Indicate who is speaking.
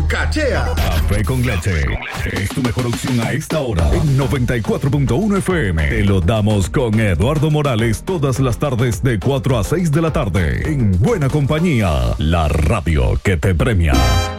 Speaker 1: Cachea.
Speaker 2: Café con leche. Es tu mejor opción a esta hora. En 94.1 FM. Te lo damos con Eduardo Morales todas las tardes de 4 a 6 de la tarde. En buena compañía. La radio que te premia.